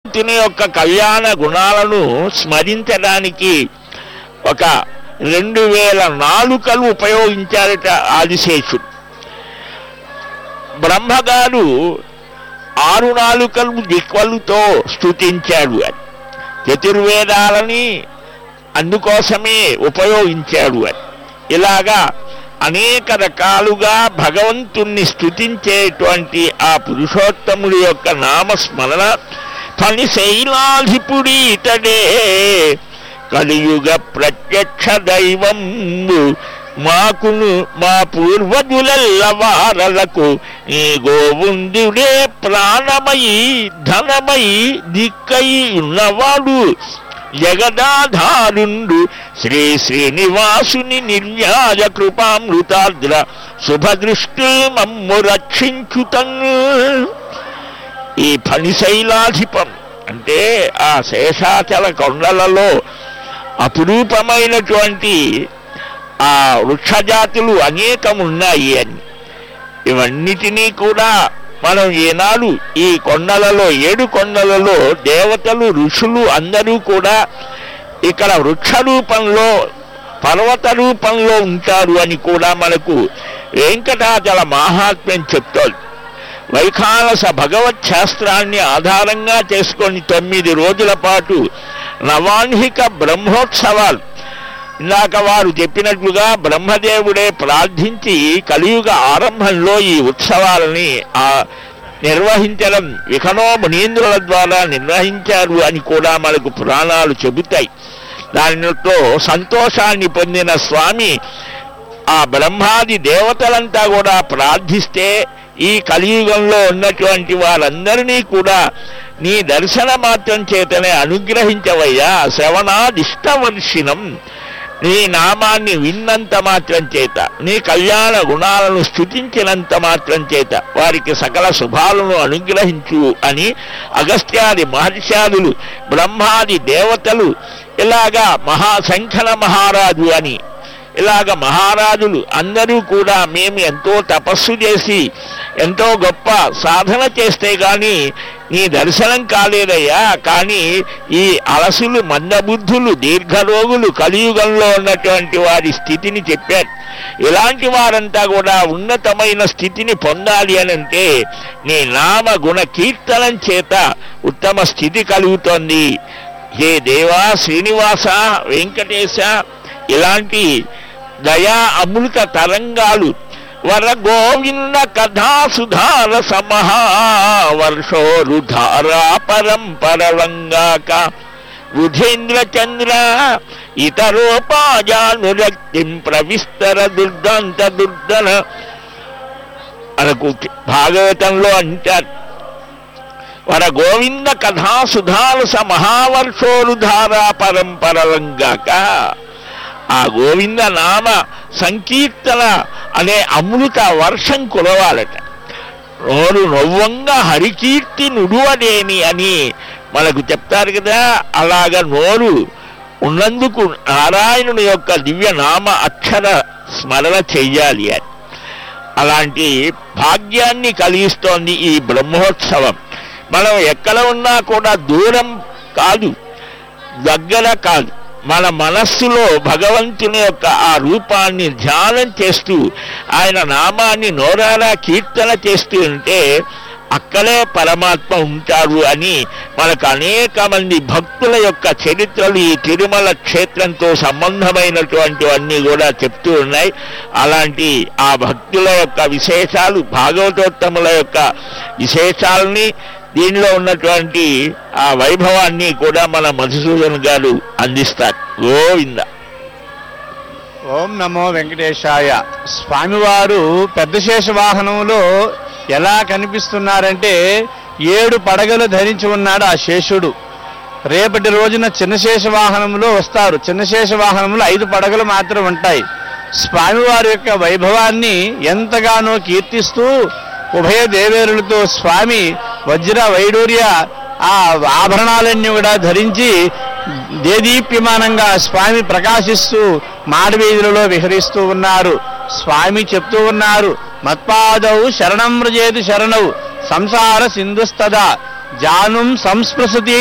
భగవంతుని యొక్క కళ్యాణ గుణాలను స్మరించడానికి ఒక 2000 నాలుకలు ఉపయోగించారట ఆదిశేషుడు. బ్రహ్మగారు 6 నాలుకలు దిక్వలుతో స్తుతించాడు. అని చతుర్వేదాలని అందుకోసమే ఉపయోగించాడు. అని ఇలాగా అనేక రకాలుగా భగవంతుణ్ణి స్తుతించేటువంటి ఆ పురుషోత్తముడి యొక్క నామస్మరణ ఫణి శైలాధిపుడి ఇతడే కలియుగ ప్రత్యక్ష దైవం మాకును మా పూర్వజులెల్ల వారలకు ఈ గోవిందుడే ప్రాణమయి ధనమయి దిక్కై ఉన్నవాడు జగదాధారుండు శ్రీ శ్రీనివాసుని నిర్వ్యాజ కృపామృతాద్ర శుభదృష్టి మమ్ము రక్షించుతన్ను. ఈ ఫణిశైలాధిపం అంటే ఆ శేషాచల కొండలలో అపురూపమైనటువంటి ఆ వృక్షజాతులు అనేకమున్నాయి అని. ఇవన్నిటినీ కూడా మనం ఈనాడు ఈ కొండలలో 7 కొండలలో దేవతలు ఋషులు అందరూ కూడా ఇక్కడ వృక్ష రూపంలో పర్వత రూపంలో ఉంటారు అని కూడా మనకు వెంకటాచల మహాత్మ్యం చెప్తోంది. వైఖానస భగవత్ శాస్త్రాన్ని ఆధారంగా చేసుకొని 9 రోజుల పాటు నవాన్హిక బ్రహ్మోత్సవాలు, ఇందాక వారు చెప్పినట్లుగా బ్రహ్మదేవుడే ప్రార్థించి కలియుగ ఆరంభంలో ఈ ఉత్సవాలని నిర్వహించడం విఖనో మునీంద్రుల ద్వారా నిర్వహించారు అని కూడా మనకు పురాణాలు చెబుతాయి. దానితో సంతోషాన్ని పొందిన స్వామి ఆ బ్రహ్మాది దేవతలంతా కూడా ప్రార్థిస్తే ఈ కలియుగంలో ఉన్నటువంటి వారందరినీ కూడా నీ దర్శన మాత్రం చేతనే అనుగ్రహించవయ్యా. శ్రవణాదిష్టవర్షిణం, నీ నామాన్ని విన్నంత మాత్రం చేత, నీ కళ్యాణ గుణాలను స్తుతించినంత మాత్రం చేత వారికి సకల శుభాలను అనుగ్రహించు అని అగస్త్యాది మహర్షాదులు, బ్రహ్మాది దేవతలు, ఇలాగా మహాశంఖన మహారాజు అని ఇలాగ మహారాజులు అందరూ కూడా మేము ఎంతో తపస్సు చేసి ఎంతో గొప్ప సాధన చేస్తే గాని నీ దర్శనం కాలేదయ్యా. కానీ ఈ అలసులు, మందబుద్ధులు, దీర్ఘరోగులు కలియుగంలో ఉన్నటువంటి వారి స్థితిని చెప్పారు. ఇలాంటి వారంతా కూడా ఉన్నతమైన స్థితిని పొందాలి అనంటే నీ నామ గుణ కీర్తనం చేత ఉత్తమ స్థితి కలుగుతోంది. హే దేవా, శ్రీనివాస, వెంకటేశ, ఇలాంటి దయా అమృత తరంగాలు వర గోవింద కథా సుధార సమహావర్షోరుధారా పరంపరలంగాక బుధేంద్ర చంద్ర ఇతరోపాజానురక్తిం ప్రవిస్తర దుర్దాంత దుర్దన మనకు భాగవతంలో అంటారు. వర గోవింద కథా సుధార సమహావర్షోరుధారా పరంపరలంగాక. ఆ గోవింద నామ సంకీర్తన అనే అమృత వర్షం కురవాలట. నోరు నవ్వంగా హరికీర్తి నుడువలేని అని మనకు చెప్తారు కదా. అలాగ నోరు ఉన్నందుకు నారాయణుని యొక్క దివ్య నామ అక్షర స్మరణ చెయ్యాలి అని. అలాంటి భాగ్యాన్ని కలిగిస్తోంది ఈ బ్రహ్మోత్సవం. మనం ఎక్కడ ఉన్నా కూడా దూరం కాదు, దగ్గర కాదు, మన మనస్సులో భగవంతుని యొక్క ఆ రూపాన్ని ధ్యానం చేస్తూ ఆయన నామాన్ని నోరారా కీర్తన చేస్తూ ఉంటే అక్కడే పరమాత్మ ఉంటాడు అని మనకు అనేక మంది భక్తుల యొక్క చరిత్రలు ఈ తిరుమల క్షేత్రంతో సంబంధమైనటువంటివన్నీ కూడా చెప్తూ ఉన్నాయి. అలాంటి ఆ భక్తుల యొక్క విశేషాలు, భాగవతోత్తముల యొక్క విశేషాలని, దీనిలో ఉన్నటువంటి ఆ వైభవాన్ని కూడా మన మధుసూదన్ గారు అందిస్తారు. గోవింద. ఓం నమో వెంకటేశాయ. స్వామివారు పెద్ద శేష వాహనంలో ఎలా కనిపిస్తున్నారంటే 7 పడగలు ధరించి ఉన్నాడు ఆ శేషుడు. రేపటి రోజున చిన్నశేష వాహనంలో వస్తారు. చిన్నశేష వాహనంలో 5 పడగలు మాత్రం ఉంటాయి. స్వామివారి యొక్క వైభవాన్ని ఎంతగానో కీర్తిస్తూ ఉభయ దేవేరులతో స్వామి వజ్ర వైడూర్య ఆ ఆభరణాలన్నీ కూడా ధరించి దేదీప్యమానంగా స్వామి ప్రకాశిస్తూ మాడవీధులలో విహరిస్తూ ఉన్నారు. స్వామి చెప్తూ ఉన్నారు, మత్పాదౌ శరణం వ్రజేతి శరణౌ సంసార సింధుస్తదా జానుం సంస్పృశతి